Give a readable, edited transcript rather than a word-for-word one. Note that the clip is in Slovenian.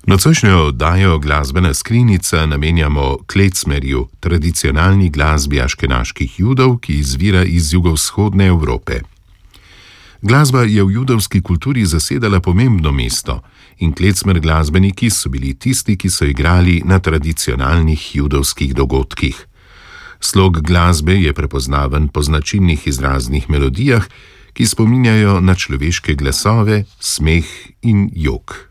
Nocojšnjo oddajo Glasbena skrinjica namenjamo klecmerju, tradicionalni glasbi aškenaških Judov, ki izvira iz jugovzhodne Evrope. Glasba je v judovski kulturi zasedala pomembno mesto in klecmer glasbeniki so bili tisti, ki so igrali na tradicionalnih judovskih dogodkih. Slog glasbe je prepoznaven po značilnih izraznih melodijah, ki spominjajo na človeške glasove, smeh in jok.